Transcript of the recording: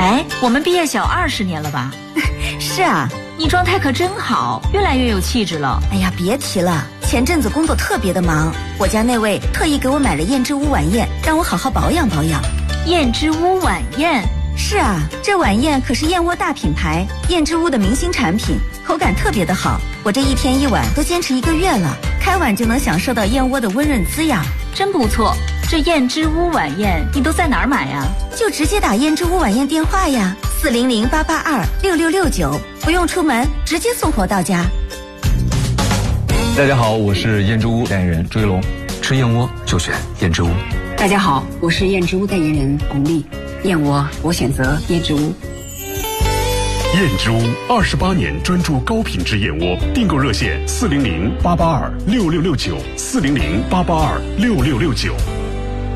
哎，我们毕业小20年了吧？ 是啊， 你状态可真好，越来越有气质了。 哎呀，别提了，前阵子工作特别的忙，我家那位特意给我买了燕之屋晚宴，让我好好保养保养。 燕之屋晚宴？ 是啊，这晚宴可是燕窝大品牌燕之屋的明星产品，口感特别的好。我这一天一碗都坚持1个月了，开碗就能享受到燕窝的温润滋养， 真不错。这燕之屋晚宴你都在哪儿买呀？ 就直接打燕之屋晚宴电话呀，400-882-6669，不用出门，直接送货到家。 大家好，我是燕之屋代言人朱一龙，吃燕窝就选燕之屋。 大家好，我是燕之屋代言人巩俐，燕窝我选择燕之屋。 燕之屋28年专注高品质燕窝，订购热线400-882-6669，400-882-6669。